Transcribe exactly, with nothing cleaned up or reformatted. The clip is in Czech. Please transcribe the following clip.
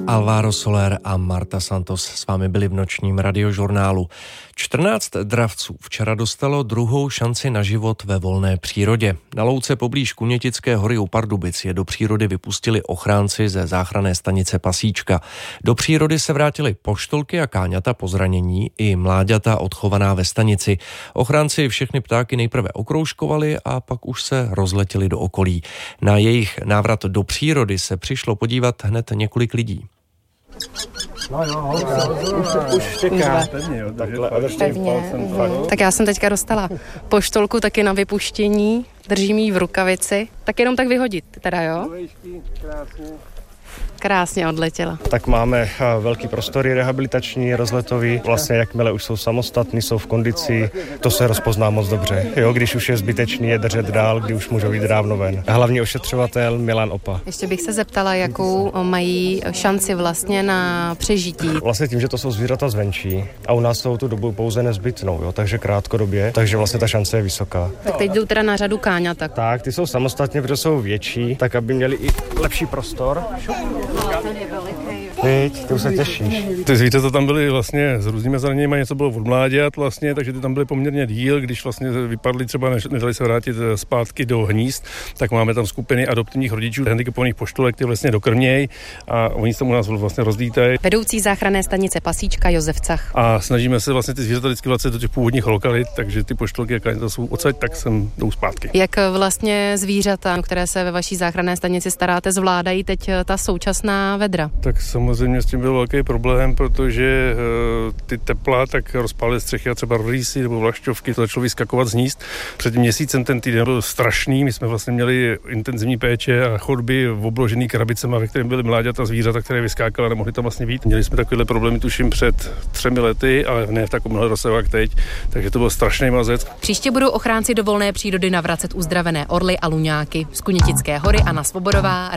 Alvaro Soler a Marta Santos s vámi byli v nočním radiožurnálu. čtrnáct dravců včera dostalo druhou šanci na život ve volné přírodě. Na louce poblíž Kunětické hory u Pardubic je do přírody vypustili ochránci ze záchranné stanice Pasíčka. Do přírody se vrátili poštolky a káňata po zranění i mláďata odchovaná ve stanici. Ochránci všechny ptáky nejprve okroužkovali a pak už se rozletěli do okolí. Na jejich návrat do přírody se přišlo podívat hned několik lidí. No jo, už, už čeká. Pevně. Mm. Tak já jsem teďka dostala poštolku taky na vypuštění, držím ji v rukavici, tak jenom tak vyhodit, teda jo? Krásně odletěla. Tak máme velký prostory rehabilitační, rozletový. Vlastně jakmile už jsou samostatní, jsou v kondici, to se rozpozná moc dobře. Jo, když už je zbytečný je držet dál, kdy už můžou jít dávno ven. Hlavní ošetřovatel Milan Opa. Ještě bych se zeptala, jakou mají šanci vlastně na přežití. Vlastně tím, že to jsou zvířata zvenčí a u nás jsou tu dobu pouze nezbytnou, jo, takže krátkodobě, takže vlastně ta šance je vysoká. Tak teď jdou teda na řadu káňata. Tak, ty jsou samostatně, protože jsou větší, tak aby měli i lepší prostor. Teď, ty už se těšíš. Ty zvířata tam byly vlastně s různými zraněními, něco bylo od mláďat vlastně, takže ty tam byly poměrně díl, když vlastně vypadly třeba, než nedali se vrátit zpátky do hnízd, tak máme tam skupiny adoptivních rodičů, handicapovaných poštolek, ty vlastně dokrmějí a oni se u nás vlastně rozdítají. Vedoucí záchranné stanice Pasíčka Josef Cach. A snažíme se vlastně ty zvířata vždycky vlastně do těch původních lokalit, takže ty poštolky, jak to jsou odsaď, tak sem jdou zpátky. Jak vlastně zvířata, které se ve vaší záchranné stanici staráte, zvládají teď ta současná vedra? Tak samozřejmě s tím byl velký problém, protože uh, ty tepla tak rozpálily střechy a třeba rýsy nebo vlašťovky, to začalo vyskakovat z hnízd. Před tím měsícem ten týden byl strašný, my jsme vlastně měli intenzivní péče a chodby obložený krabicema, ve kterém byly mláďata zvířata, které vyskákaly a nemohly tam vlastně být. Měli jsme takovéhle problémy tuším před třemi lety, ale ne v takovémhle rozsahu jak teď, takže to byl strašný mazec. Příště budou ochránci do volné přírody navracet uzdravené orly a luňáky z Kunětické hory. Anna Svobodová.